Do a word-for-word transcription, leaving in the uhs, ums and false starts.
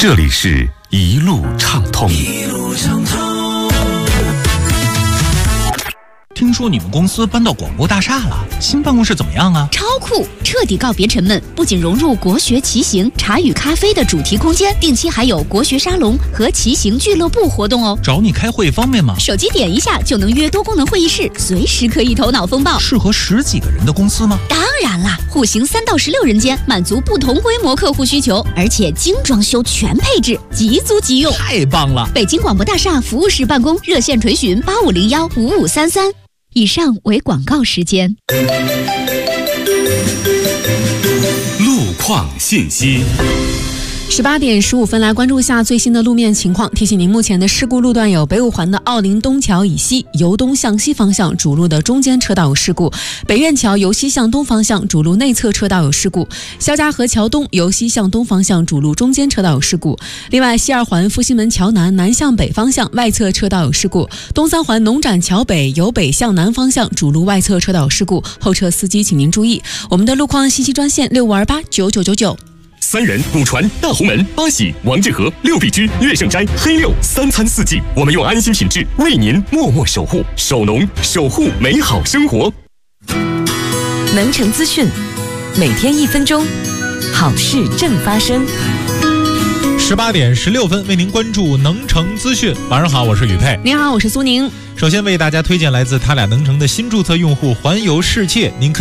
这里是一路畅通。 一路畅通。 听说你们公司搬到广播大厦了，新办公室怎么样啊？ 超酷，彻底告别沉闷，不仅融入国学骑行、茶与咖啡的主题空间，定期还有国学沙龙和骑行俱乐部活动哦。 找你开会方便吗？ 手机点一下就能约多功能会议室，随时可以头脑风暴。 适合十几个人的公司吗？ 当然啦，户型三到十六人间，满足不同规模客户需求，而且精装修全配置，即租即用， 太棒了！ 北京广播大厦服务室办公，热线垂询八五零幺五五三三。以上为广告时间。 路况信息。 十八点十五分，来关注一下最新的路面情况。提醒您，目前的事故路段有北五环的奥林东桥以西由东向西方向主路的中间车道有事故，北苑桥由西向东方向主路内侧车道有事故，肖家河桥东由西向东方向主路中间车道有事故。另外，西二环复兴门桥南南向北方向外侧车道有事故，东三环农展桥北由北向南方向主路外侧车道有事故，后车司机请您注意。我们的路况信息专线六五二八九九九九。 三人、古船、大红门、八喜、王致和、六必居、乐盛斋、黑六，三餐四季，我们用安心品质为您默默守护，守农，守护美好生活。 能城资讯，每天一分钟，好事正发生。 十八点十六分，为您关注能城资讯。晚上好，我是吕佩。 您好，我是苏宁。 首先为大家推荐来自他俩能城的新注册用户环游世界，您可以